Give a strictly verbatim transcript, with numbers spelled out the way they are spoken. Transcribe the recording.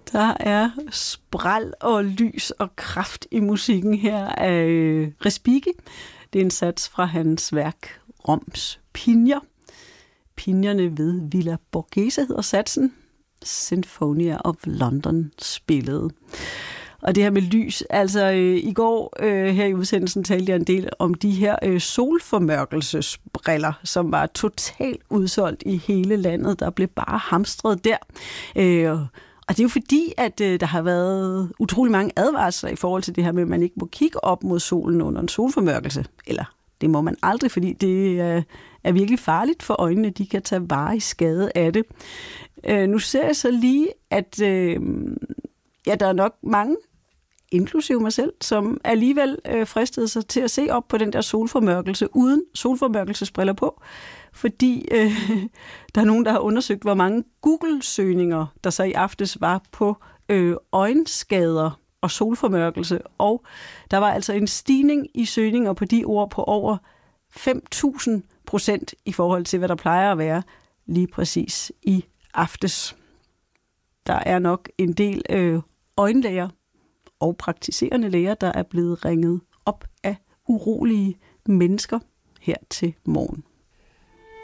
Der er spræl og lys og kraft i musikken her af Respighi. Det er en sats fra hans værk Roms Pinjer. Pinjerne ved Villa Borghese hedder satsen. Sinfonia of London spillede. Og det her med lys, altså øh, i går øh, her i udsendelsen talte jeg en del om de her øh, solformørkelsesbriller, som var totalt udsolgt i hele landet. Der blev bare hamstret der. Øh, og det er jo fordi, at øh, der har været utrolig mange advarsler i forhold til det her med, at man ikke må kigge op mod solen under en solformørkelse. Eller det må man aldrig, fordi det øh, er virkelig farligt for øjnene. De kan tage varig skade af det. Øh, nu ser jeg så lige, at øh, ja, der er nok mange, inklusive mig selv, som alligevel øh, fristede sig til at se op på den der solformørkelse uden solformørkelsesbriller på, fordi øh, der er nogen, der har undersøgt, hvor mange Google-søgninger, der så i aftes var på øh, øjenskader og solformørkelse, og der var altså en stigning i søgninger på de ord på over fem tusind procent i forhold til, hvad der plejer at være lige præcis i aftes. Der er nok en del øh, øjenlæger og praktiserende læger, der er blevet ringet op af urolige mennesker her til morgen.